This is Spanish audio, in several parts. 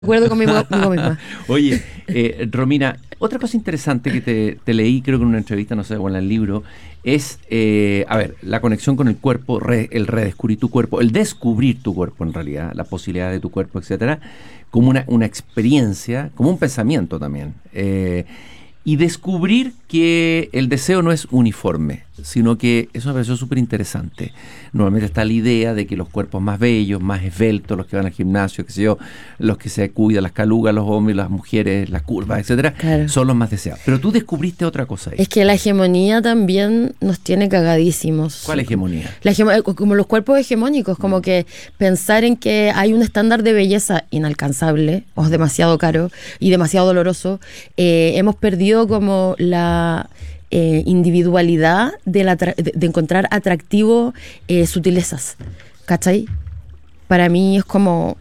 Acuerdo conmigo misma. Oye, Romina, otra cosa interesante que te leí, creo que en una entrevista, no sé, o en el libro, es, la conexión con el cuerpo, el redescubrir tu cuerpo, el descubrir tu cuerpo en realidad, la posibilidad de tu cuerpo, etcétera, como una experiencia, como un pensamiento también. Y descubrir que el deseo no es uniforme, sino que eso me pareció súper interesante. Normalmente está la idea de que los cuerpos más bellos, más esbeltos, los que van al gimnasio, qué sé yo, los que se cuidan, las calugas, los hombres, las mujeres, las curvas, etcétera, Claro. son los más deseados. Pero tú descubriste otra cosa ahí. Es que la hegemonía también nos tiene cagadísimos. ¿Cuál hegemonía? Como los cuerpos hegemónicos, como que pensar en que hay un estándar de belleza inalcanzable o demasiado caro y demasiado doloroso. Hemos perdido como la individualidad de encontrar atractivo sutilezas, ¿cachai? Para mí es como...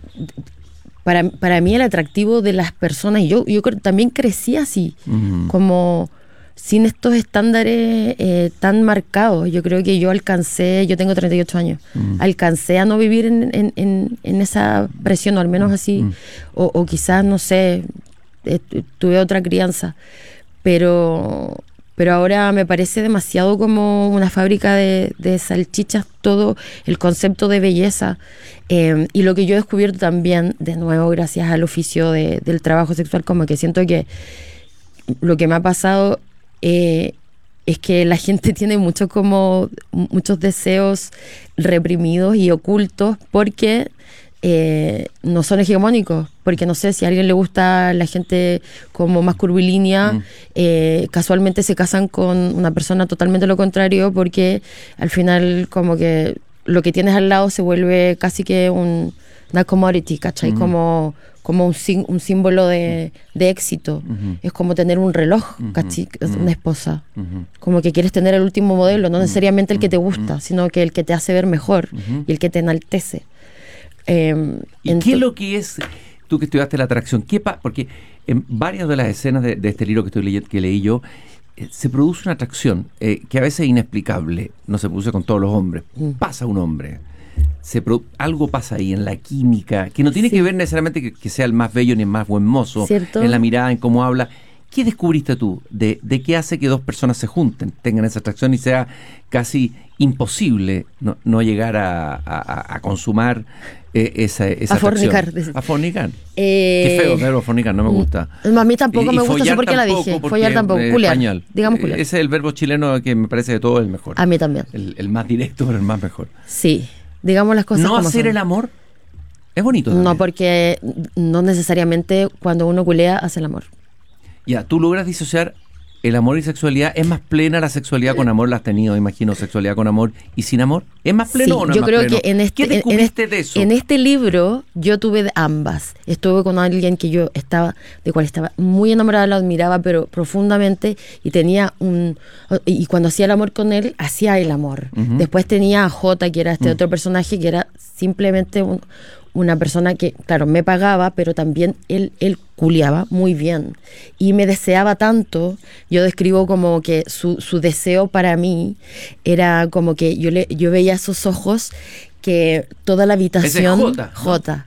Para mí el atractivo de las personas, y yo también crecí así, como sin estos estándares tan marcados. Yo creo que yo tengo 38 años, alcancé a no vivir en esa presión, o al menos así, o quizás, no sé, tuve otra crianza, pero ahora me parece demasiado como una fábrica de salchichas todo el concepto de belleza. Y lo que yo he descubierto también, de nuevo gracias al oficio del trabajo sexual, como que siento que lo que me ha pasado es que la gente tiene muchos deseos reprimidos y ocultos porque no son hegemónicos, porque no sé, si a alguien le gusta la gente como más curvilínea, casualmente se casan con una persona totalmente lo contrario, porque al final como que lo que tienes al lado se vuelve casi que una commodity, ¿cachai? Como un símbolo de éxito. Es como tener un reloj, ¿cachai? Una esposa. Como que quieres tener el último modelo, no necesariamente el que te gusta, sino que el que te hace ver mejor y el que te enaltece. ¿Y qué es lo que es, tú que estudiaste la atracción, porque en varias de las escenas de este libro que leí yo, se produce una atracción que a veces es inexplicable, no se produce con todos los hombres, pasa un hombre, algo pasa ahí en la química, que no tiene que ver necesariamente que sea el más bello ni el más buen mozo, ¿cierto? En la mirada, en cómo habla. ¿Qué descubriste tú de qué hace que dos personas se junten, tengan esa atracción y sea casi imposible no llegar a consumar esa a fornicar. atracción? A fornicar. Qué feo el verbo fornicar, no me gusta. A mí tampoco me gusta, eso porque la tampoco, dije. Porque Follar tampoco, culiar. Español. Digamos culiar. Ese es el verbo chileno que me parece de todo el mejor. A mí también. El más directo, pero el más mejor. Sí, digamos las cosas no como hacer son. el amor es bonito también. No, porque no necesariamente cuando uno culea hace el amor. Ya, tú logras disociar el amor y sexualidad. ¿Es más plena la sexualidad con amor? ¿La has tenido, imagino, sexualidad con amor y sin amor? ¿Es más pleno o no yo es más creo pleno? que ¿Qué descubriste de eso? En este libro yo tuve de ambas. Estuve con alguien que de cual estaba muy enamorada, lo admiraba, pero profundamente, y tenía y cuando hacía el amor con él, hacía el amor. Después tenía a Jota, que era este otro personaje, que era simplemente una persona que, claro, me pagaba, pero también él culiaba muy bien y me deseaba tanto. Yo describo como que su deseo para mí era como que yo veía esos ojos, que toda la habitación... Ese es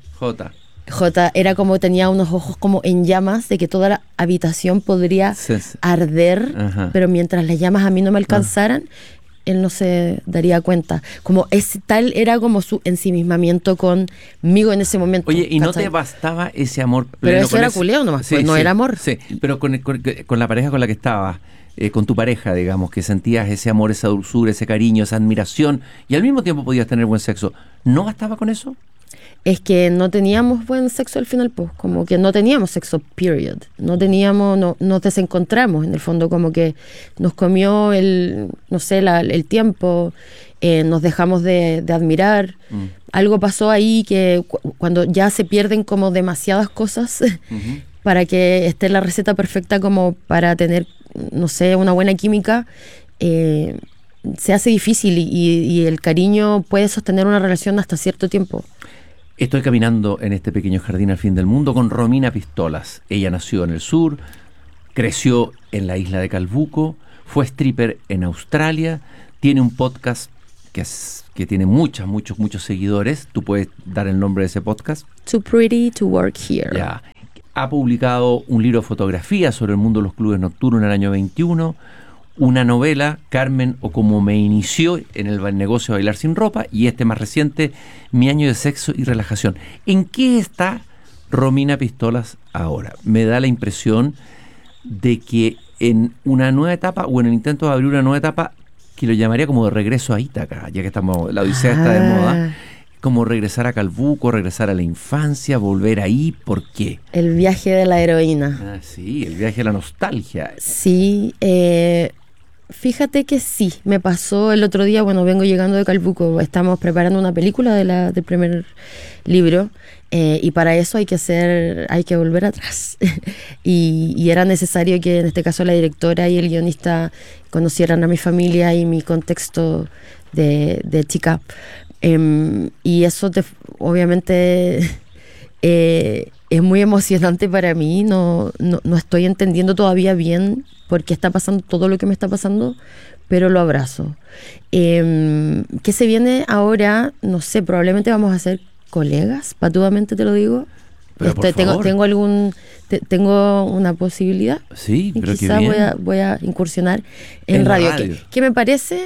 Jota. Era como, tenía unos ojos como en llamas, de que toda la habitación podría arder, pero mientras las llamas a mí no me alcanzaran, él no se daría cuenta. Como tal era como su ensimismamiento conmigo en ese momento. Oye, ¿y ¿cachai? no te bastaba ese amor pleno? Pero eso era culeo nomás, pues, no era amor. Sí, pero con la pareja con la que estabas, con tu pareja, digamos, que sentías ese amor, esa dulzura, ese cariño, esa admiración, y al mismo tiempo podías tener buen sexo, ¿no bastaba con eso? Es que no teníamos buen sexo al final, pues, como que no teníamos sexo, period. No nos desencontramos, en el fondo, como que nos comió el tiempo, nos dejamos de admirar. Algo pasó ahí que cuando ya se pierden como demasiadas cosas para que esté la receta perfecta como para tener, no sé, una buena química, se hace difícil y el cariño puede sostener una relación hasta cierto tiempo. Estoy caminando en este pequeño jardín al fin del mundo con Romina Pistolas. Ella nació en el sur, creció en la isla de Calbuco, fue stripper en Australia, tiene un podcast que tiene muchos seguidores. Tú puedes dar el nombre de ese podcast. Too Pretty to Work Here. Ya. Ha publicado un libro de fotografía sobre el mundo de los clubes nocturnos en el año 21, una novela, Carmen o Como me inició en el negocio de bailar sin ropa, y este más reciente, Mi año de sexo y relajación. ¿En qué está Romina Pistolas ahora? Me da la impresión de que en una nueva etapa, o en el intento de abrir una nueva etapa, que lo llamaría como de regreso a Ítaca, ya que la Odisea está de moda, como regresar a Calbuco, regresar a la infancia, volver ahí. ¿Por qué? El viaje de la heroína. Sí, el viaje de la nostalgia. Sí, fíjate que sí, me pasó el otro día, bueno, vengo llegando de Calbuco, estamos preparando una película del primer libro, y para eso hay que volver atrás. y era necesario que en este caso la directora y el guionista conocieran a mi familia y mi contexto de chica. Y eso obviamente es muy emocionante para mí. No estoy entendiendo todavía bien por qué está pasando todo lo que me está pasando, pero lo abrazo. ¿Qué se viene ahora? No sé, probablemente vamos a ser colegas, patudamente te lo digo. Pero por favor. Tengo una posibilidad. Sí, pero quizás qué bien. voy a incursionar en radio. Que me parece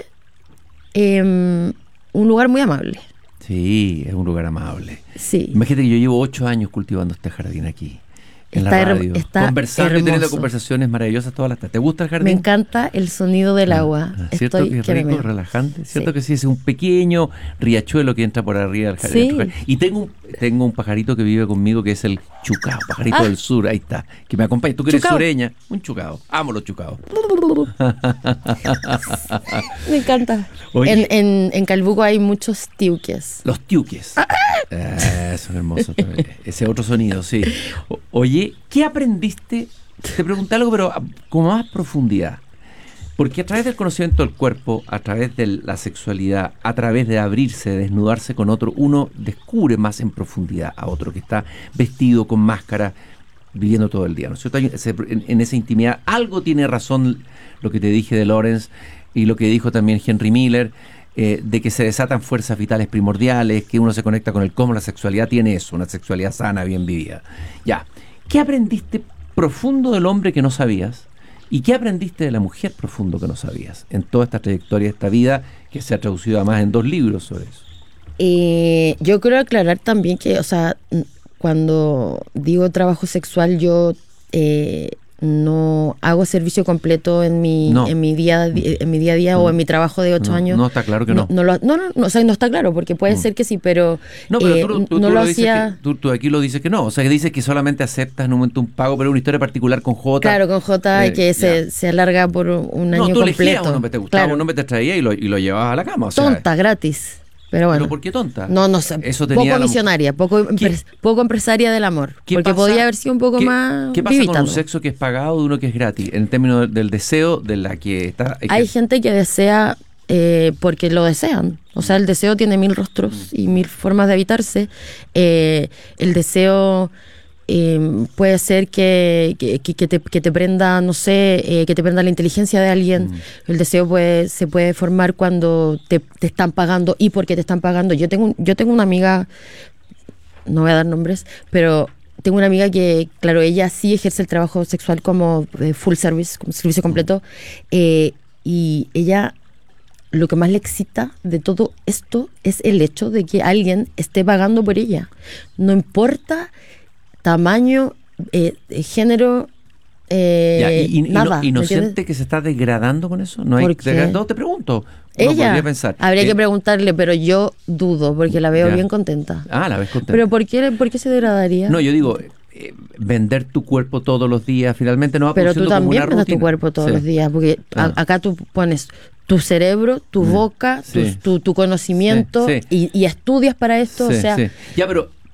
un lugar muy amable. Sí, es un lugar amable. Sí. Imagínate que yo llevo 8 años cultivando este jardín aquí, en la radio, conversando hermoso. Y teniendo conversaciones maravillosas todas las tardes. ¿Te gusta el jardín? Me encanta el sonido del agua. ¿Cierto que es rico, relajante? ¿Cierto que sí? Es un pequeño riachuelo que entra por arriba del jardín. Sí. Y tengo un pajarito que vive conmigo, que es el chucao, pajarito del sur, ahí está, que me acompaña. Tú que eres sureña, un chucao. Amo los chucaos. Me encanta. En Calbuco hay muchos tiuques. Los tiuques. Son hermosos también. Ese otro sonido, sí. Oye, ¿qué aprendiste? Te pregunté algo, pero con más profundidad. Porque a través del conocimiento del cuerpo, a través de la sexualidad, a través de abrirse, de desnudarse con otro, uno descubre más en profundidad a otro que está vestido con máscara, viviendo todo el día, ¿no es cierto? En esa intimidad algo tiene razón lo que te dije de Lawrence y lo que dijo también Henry Miller, de que se desatan fuerzas vitales primordiales, que uno se conecta con el cómo la sexualidad tiene eso, una sexualidad sana, bien vivida. Ya, ¿qué aprendiste profundo del hombre que no sabías? ¿Y qué aprendiste de la mujer profundo que no sabías en toda esta trayectoria, esta vida, que se ha traducido además en 2 libros sobre eso? Yo quiero aclarar también que, o sea, cuando digo trabajo sexual, yo no hago servicio completo en mi día a día o en mi trabajo de 8 años. No, está claro que no. No, o sea, no está claro, porque puede ser que sí, pero no, pero tú no lo hacía. Tú aquí lo dices que no, o sea, que dices que solamente aceptas en un momento un pago, pero una historia particular con J. Claro, con J, que se alarga por un año completo. No, tú elegías un hombre, te gustaba, un hombre te traía y lo llevabas a la cama. O sea, tonta, gratis. Pero bueno. ¿Pero por qué tonta? No sé. Eso poco visionaria, poco empresaria del amor. Porque podía haber sido un poco más. ¿Qué pasa con un sexo que es pagado de uno que es gratis? En términos del deseo de la que está. Hay gente que desea porque lo desean. O sea, el deseo tiene 1000 rostros y 1000 formas de habitarse. El deseo. Puede ser que te prenda, no sé, que te prenda la inteligencia de alguien. El deseo se puede formar cuando te están pagando y porque te están pagando. Yo tengo una amiga, no voy a dar nombres, pero tengo una amiga que, claro, ella sí ejerce el trabajo sexual como full service, como servicio completo, y ella, lo que más le excita de todo esto es el hecho de que alguien esté pagando por ella. No importa tamaño, género, nada. ¿Y no siente que se está degradando con eso? ¿No hay degradado? Te pregunto. Ella, podría pensar. Habría que preguntarle, pero yo dudo, porque la veo bien contenta. Ah, la ves contenta. ¿Pero por qué se degradaría? No, yo digo, vender tu cuerpo todos los días, finalmente no va Pero tú también vendes tu cuerpo todos los días, porque acá tú pones tu cerebro, tu boca, tu conocimiento, y estudias para esto, o sea. Ya, pero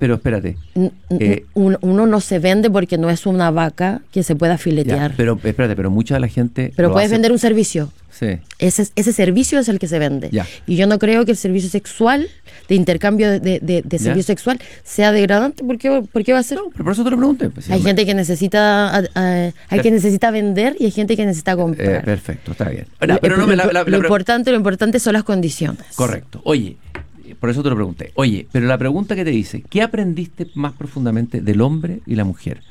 pero espérate. Uno no se vende porque no es una vaca que se pueda filetear. Ya, pero espérate, pero mucha de la gente... Pero lo puedes hace. vender un servicio. Sí. Ese servicio es el que se vende. Ya. Y yo no creo que el servicio sexual, de intercambio de servicio sexual, sea degradante. ¿Por qué va a ser? No, pero por eso te lo pregunté. Pues, Hay gente que necesita que necesita vender y hay gente que necesita comprar. Perfecto, está bien. Pero no me lo importante son las condiciones. Correcto. Oye, por eso te lo pregunté. Oye, pero la pregunta que te dice, ¿qué aprendiste más profundamente del hombre y la mujer?